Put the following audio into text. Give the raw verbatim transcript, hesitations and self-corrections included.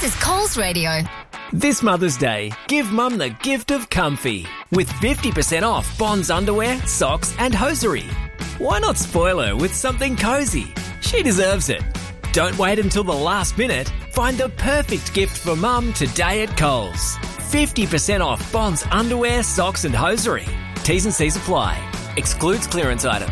This is Coles Radio. This Mother's Day, give Mum the gift of comfy with fifty percent off Bonds underwear, socks and hosiery. Why not spoil her with something cosy? She deserves it. Don't wait until the last minute. Find the perfect gift for Mum today at Coles. fifty percent off Bonds underwear, socks and hosiery. T's and C's apply. Excludes clearance items.